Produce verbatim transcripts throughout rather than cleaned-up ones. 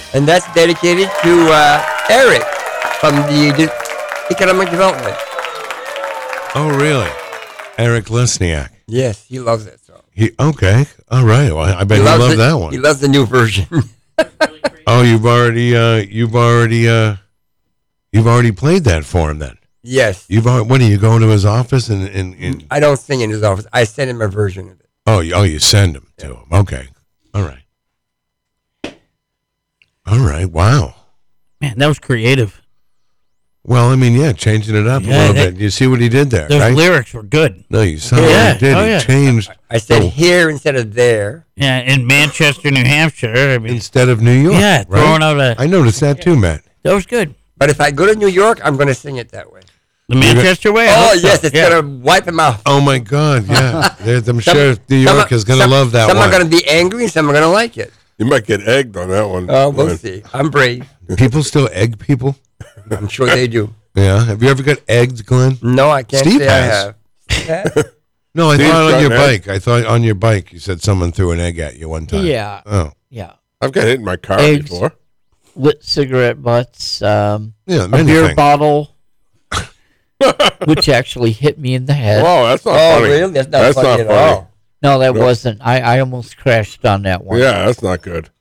And that's dedicated to uh, Eric from the De- Economic Development. Oh, really? Eric Lesniak. Yes, he loves that song. He okay. All right. Well, I bet He you loves love it- that one. He loves the new version. Oh, you've already uh, you've already uh, you've already played that for him then. Yes. You've already, what are you going to his office and, and, and I don't sing in his office. I send him a version of it. oh you, oh you send him to him. Okay. All right. All right. Wow. Man, that was creative. Well, I mean, yeah, changing it up Yeah, a little they- bit. You see what he did there, Those right? lyrics were good. No, you saw Yeah. what he did. Oh, he yeah. changed I said Oh. here instead of there. Yeah, in Manchester, New Hampshire. I mean, instead of New York. yeah, right? throwing out a. I noticed that too, Matt. That was good. But if I go to New York, I'm going to sing it that way. The Manchester way. I Oh, hope so. yes, it's Yeah. going to wipe him out. Oh my God! Yeah, There's- I'm Some- sure New some York are- is going to some- love that Some one. are going to be angry and some are going to like it. You might get egged on that one. Oh, we'll Glenn. see. I'm brave. People still egg people. I'm sure they do. Yeah. Have you ever got egged, Glenn? No, I can't Steve say has. I have. Steve has? No, I Steve's thought on your gotten egg. bike. I thought on your bike you said someone threw an egg at you one time. Yeah. Oh. Yeah. I've got hit in my car Eggs. before. Lit cigarette butts, um, Yeah. a Many beer things. bottle, which actually hit me in the head. Whoa, that's not Oh, funny. really? That's not That's funny not at funny. all. No, that No. wasn't. I, I almost crashed on that one. Yeah, that's not good.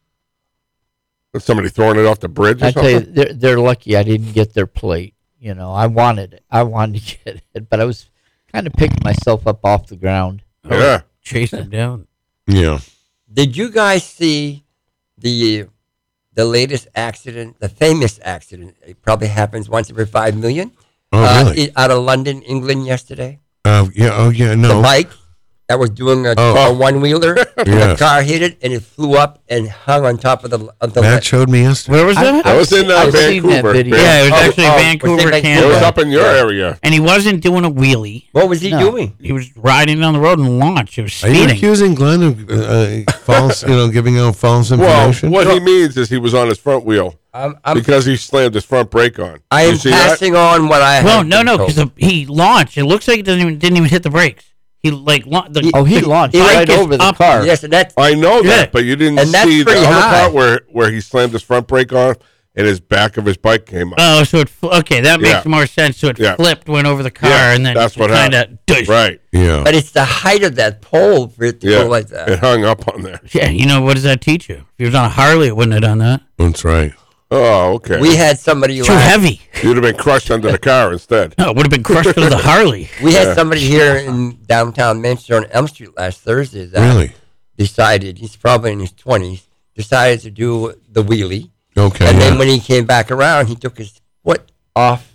That's somebody throwing it off the bridge or I tell you, something? they're, they're lucky I didn't get their plate. You know, I wanted it. I wanted to get it, but I was kind of picking myself up off the ground. Yeah. Chase him down. Yeah. Did you guys see the the latest accident, the famous accident? It probably happens once every five million. Oh, uh, really? it- out of London, England yesterday. Uh, yeah. Oh, yeah. The No. bike that was doing a, Oh. a one wheeler. Yeah. The car hit it and it flew up and hung on top of the of the. Matt showed me yesterday. Where was I- that? That was in uh, I've seen that Vancouver. video. yeah, it was Oh, actually oh, was it Vancouver, Vancouver? It Canada. was up in your Yeah. area. And he wasn't doing a wheelie. What was he No. doing? He was riding down the road and launched. He was Are you speeding. accusing Glenn of uh, false, you know, giving out false Well, information? what he means is he was on his front wheel I'm, I'm, because he slammed his front brake on. I You am see that? passing on what I. Well, have no, been no, told. because he launched. It looks like he doesn't even didn't even hit the brakes. He like la- the, Oh, he the launched bike right is over the up. car. Yes, and that's I know Yeah. that, but you didn't And that's see the pretty other high. part where, where he slammed his front brake on and his back of his bike came up. Oh, so it fl- okay, that makes Yeah. more sense. So it Yeah. flipped, went over the car, Yeah, and then that's what kind of right. yeah. but it's the height of that pole for it to Yeah. go like that. It hung up on there. Yeah, you know what does that teach you? If he was on a Harley, it wouldn't have done that. That's right. Oh, okay. We had somebody Too last, heavy. You'd have been crushed under the car instead. No, it would have been crushed under the Harley. we had Yeah. somebody here in downtown Manchester on Elm Street last Thursday that Really? decided he's probably in his twenties decided to do the wheelie, Okay. and yeah. then when he came back around, he took his foot off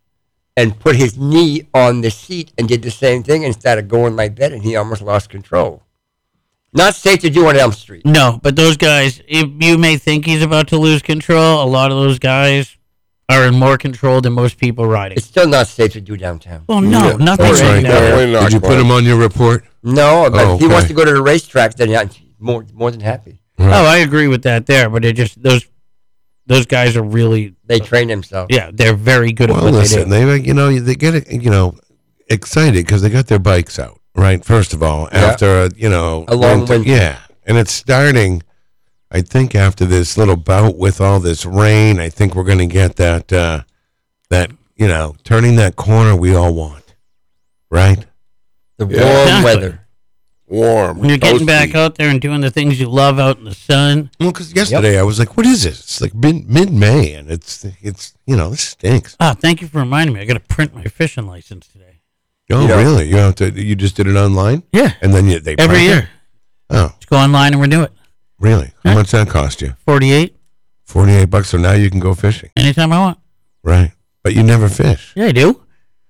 and put his knee on the seat and did the same thing and started going like that, and he almost lost control. Not safe to do on Elm Street. No, but those guys, if you may think he's about to lose control, a lot of those guys are in more control than most people riding. It's still not safe to do downtown. Well, no, Yeah. nothing That's right right. now. Definitely not Did you put Glenn. him on your report? No, but Oh, if he wants okay. to go to the racetrack, then yeah, more more than happy. Oh, I agree with that there, but it just those those guys are really They train themselves. yeah, they're very good at Well, what listen, they do. they you know they get you know excited because they got their bikes out, right? First of all, Yeah. after a, you know A long winter. yeah, and it's starting. I think after this little bout with all this rain, I think we're going to get that uh, that you know turning that corner we all want, right? The warm Yeah. Exactly. weather. Warm. When you're getting back toasty. out there and doing the things you love out in the sun. Well, because yesterday I was like, "What is this?" It's like mid mid May, and it's it's you know this stinks. Ah, thank you for reminding me. I got to print my fishing license today. Oh, You know- really? You have to? You just did it online, Yeah, and then you, they every print it? year. Oh, Just go online and renew it. really? How much that cost you? forty-eight, Forty-eight bucks. So now you can go fishing, anytime I want. right? But you never fish. Yeah, I do.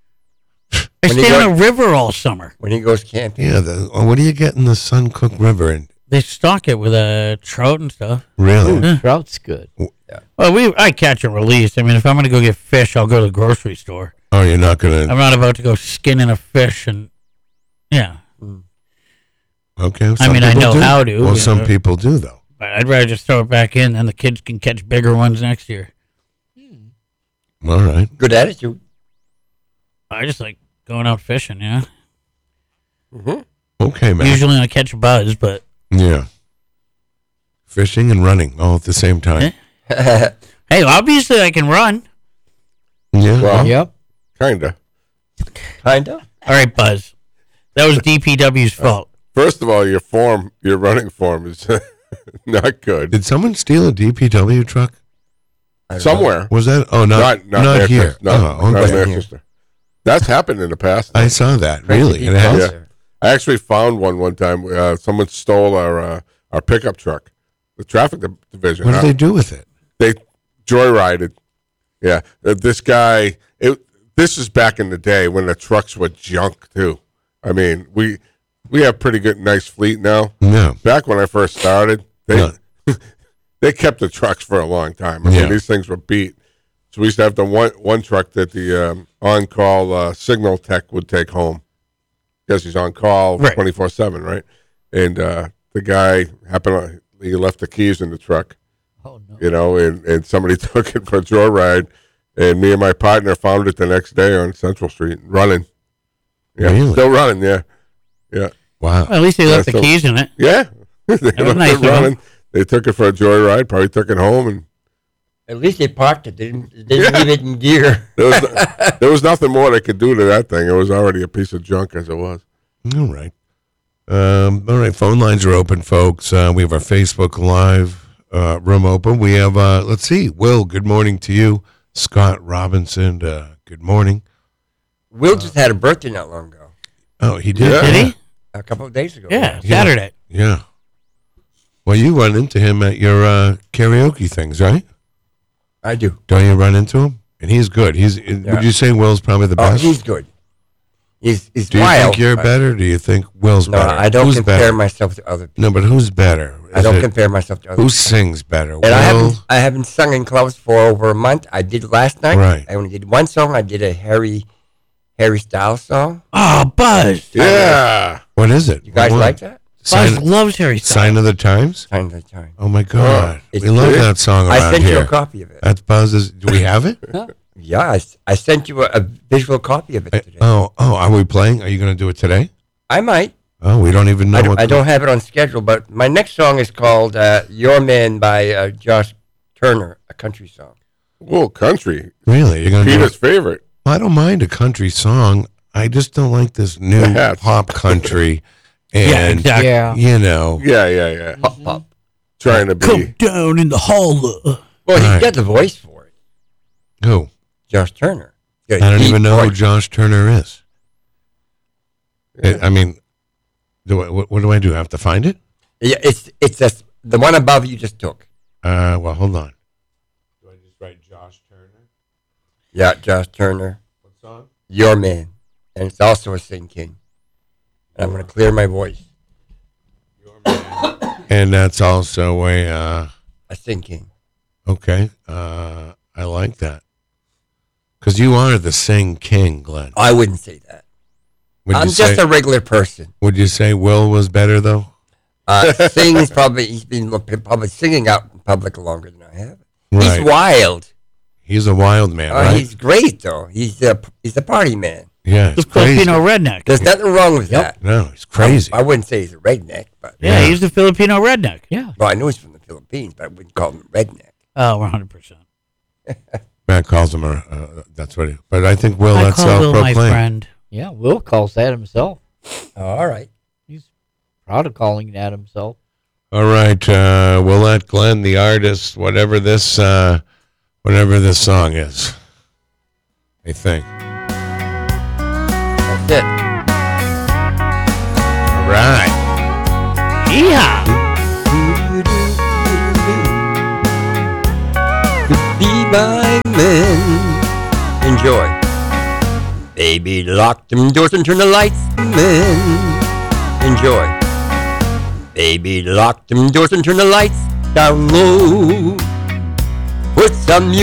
I When you stay go- on a river all summer. When he goes camping. Yeah. The, oh, what do you get in the Suncook River? And They stock it with a uh, trout and stuff. really? Yeah. Trout's good. Well, we I catch and release. I mean, if I'm going to go get fish, I'll go to the grocery store. Oh, you're not gonna. I'm not about to go skinning a fish and yeah. Okay. I some mean, I people know do. how to, Well, you some know. people do though. But I'd rather just throw it back in, and the kids can catch bigger ones next year. All right. Good attitude. I just like going out fishing. Yeah. Okay, man. Usually I catch a buzz, but Yeah. Fishing and running all at the same time. Eh? Hey, obviously I can run. Yeah. Well, Yep. kinda. Kinda. All right, Buzz. That was D P W's fault. First of all, your form, your running form is not good. Did someone steal a D P W truck? I don't Somewhere. Was that? Oh, not Not, not, not here. Manchester. Not, oh, not okay. Manchester. That's happened in the past. I saw that. Crazy Really? It people has? out there. I actually found one one time. Uh, someone stole our uh, our pickup truck, the traffic di- division. What did Uh, they do with it? They joyrided. Yeah, Uh, this guy. It, this is back in the day when the trucks were junk too. I mean, we we have pretty good, nice fleet now. No. Back when I first started, they Yeah. they kept the trucks for a long time. I Yeah. mean, these things were beat. So we used to have the one one truck that the um, on call uh, signal tech would take home. Because he's on call Right. twenty four seven, right? And uh, the guy happened to, he left the keys in the truck, Oh no. you know, and, and somebody took it for a joyride. And me and my partner found it the next day on Central Street, running. Yeah, Really? still running, yeah. Yeah. Wow. Well, at least they left Yeah, the so- keys in it. Yeah. they was left nice it of 'em. running. They took it for a joyride, probably took it home, and At least they parked it. They didn't, they didn't leave it in gear. there was, there was nothing more they could do to that thing. It was already a piece of junk as it was. All right. Um, all right. Phone lines are open, folks. Uh, we have our Facebook Live uh, room open. We have, uh, let's see, Will, good morning to you. Scott Robinson, uh, good morning. Will just had a birthday not long ago, Oh, he did? Yeah. Did he? a couple of days ago. Yeah, Yeah. Saturday. Yeah. Well, you run into him at your uh, karaoke things, right? I do. Don't you run into him? And he's good. He's. Would you say Will's probably the Oh, best? he's good. He's he's Do you wild. think you're but- better? Or do you think Will's No, better? I don't Who's compare better? myself to other people. No, but who's better? I Is don't it- compare myself to other Who people. sings better? And I Will? haven't I haven't sung in clubs for over a month. I did last night. Right. I only did one song. I did a Harry Harry Styles song. Oh, Buzz. Yeah. What is it? You guys What? like that? Buzz Sign, loves Harry Styles. Sign of the Times? Time to time. Oh my God, it's we love good. that song around I sent here. you a copy of it. That's Buzz's. Do we have it? Yeah, I, s- I sent you a, a visual copy of it I- today. oh, oh, are we playing? Are you going to do it today? I might. Oh, we don't even know I don't, what. I don't have it on schedule, but my next song is called uh, "Your Man" by uh, Josh Turner, a country song. Whoa, country. Really, you're going to do Peter's it? favorite. Well, I don't mind a country song. I just don't like this new Yeah. pop country, Yeah, and exactly. Yeah. you know, Yeah, yeah, yeah. Pop pop. Trying to be. Come down in the holler. Well, Right. he's got the voice for it. who? Josh Turner. I don't even know who voice. Josh Turner is. I- I mean, do I, what, what do I do? I have to find it? Yeah, it's it's a, the one above you just took. Uh, well, hold on. Do I just write Josh Turner? Yeah, Josh Turner. What song? Your Man, and it's also a sing king. And I'm going to clear my voice. And that's also a uh, A sing king. okay. Uh, I like that because you are the sing king, Glenn. I wouldn't say that. Would I'm you just say? a regular person. Would you say Will was better though? Uh, sings probably he's been lo- probably singing out in public longer than I have. Right. He's wild. He's a wild man, Uh, right? He's great though. He's a he's a party man. Yeah, The he's crazy. Filipino redneck. There's nothing wrong with that. No, he's crazy. I, I wouldn't say he's a redneck, but Yeah, Yeah. he's the Filipino redneck. Yeah. well, I know he's from the Philippines, but I wouldn't call him a redneck. Oh, one hundred percent. Matt calls him a. Uh, that's what. He, but I think Will. I that's call Will my self-proclaimed. friend. Yeah. Will calls that himself. Oh, all right. He's proud of calling that himself. All right, uh, we'll let Glenn, the artist, whatever this, uh, whatever this song is. I think. That's it. All right. Yeah. Be my man. Enjoy. Baby, lock them doors and turn the lights, man. Enjoy. Baby, lock them doors and turn the lights down low. Put some music